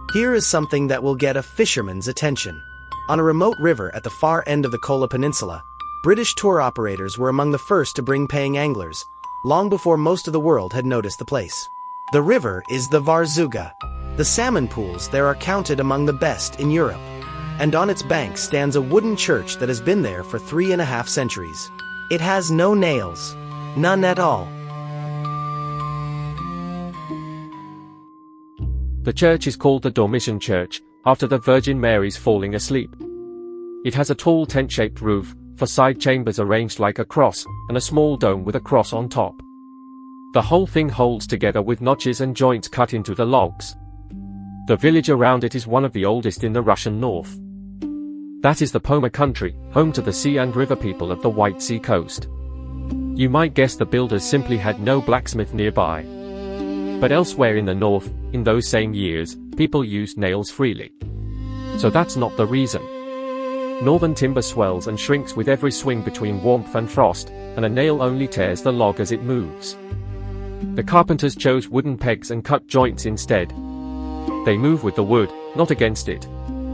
Here is something that will get a fisherman's attention. On a remote river at the far end of the Kola Peninsula, British tour operators were among the first to bring paying anglers, long before most of the world had noticed the place. The river is the Varzuga. The salmon pools there are counted among the best in Europe. And on its banks stands a wooden church that has been there for 3.5 centuries. It has no nails. None at all. The church is called the Dormition Church, after the Virgin Mary's falling asleep. It has a tall tent-shaped roof, 4 side chambers arranged like a cross, and a small dome with a cross on top. The whole thing holds together with notches and joints cut into the logs. The village around it is one of the oldest in the Russian north. That is the Poma country, home to the sea and river people of the White Sea coast. You might guess the builders simply had no blacksmith nearby. But elsewhere in the north, in those same years, people used nails freely. So that's not the reason. Northern timber swells and shrinks with every swing between warmth and frost, and a nail only tears the log as it moves. The carpenters chose wooden pegs and cut joints instead. They move with the wood, not against it.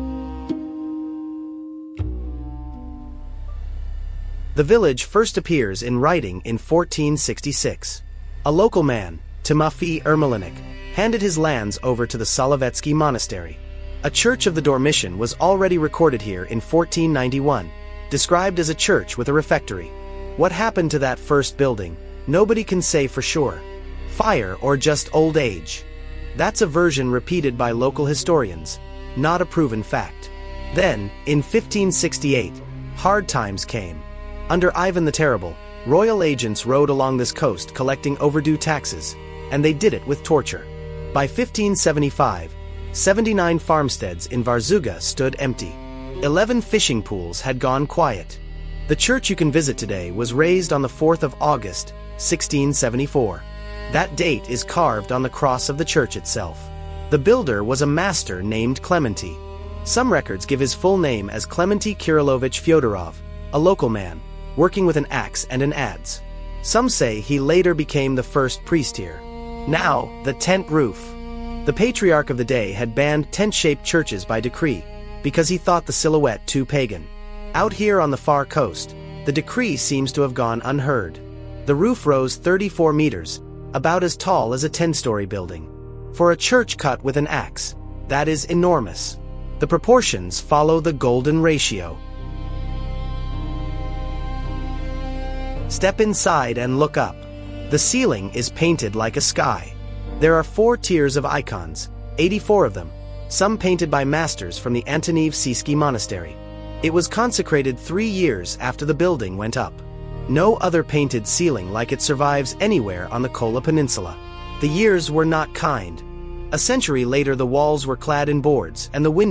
The village first appears in writing in 1466. A local man, Timofey Ermolinik, handed his lands over to the Solovetsky Monastery. A church of the Dormition was already recorded here in 1491, described as a church with a refectory. What happened to that first building? Nobody can say for sure. Fire or just old age? That's a version repeated by local historians, not a proven fact. Then, in 1568, hard times came. Under Ivan the Terrible, royal agents rode along this coast collecting overdue taxes, and they did it with torture. By 1575, 79 farmsteads in Varzuga stood empty. 11 fishing pools had gone quiet. The church you can visit today was raised on the 4th of August, 1674. That date is carved on the cross of the church itself. The builder was a master named Clementy. Some records give his full name as Clementy Kirillovich Fyodorov, a local man, working with an axe and an adze. Some say he later became the first priest here. Now, the tent roof. The patriarch of the day had banned tent-shaped churches by decree, because he thought the silhouette too pagan. Out here on the far coast, the decree seems to have gone unheard. The roof rose 34 meters, about as tall as a 10-story building. For a church cut with an axe, that is enormous. The proportions follow the golden ratio. Step inside and look up. The ceiling is painted like a sky. There are 4 tiers of icons, 84 of them, some painted by masters from the Antoniv-Sisky Monastery. It was consecrated 3 years after the building went up. No other painted ceiling like it survives anywhere on the Kola Peninsula. The years were not kind. A century later the walls were clad in boards and the windows